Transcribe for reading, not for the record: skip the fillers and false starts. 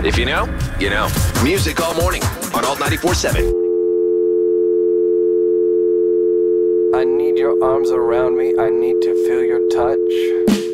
If you know, you know. Music all morning on Alt 94.7. I need your arms around me. I need to feel your touch.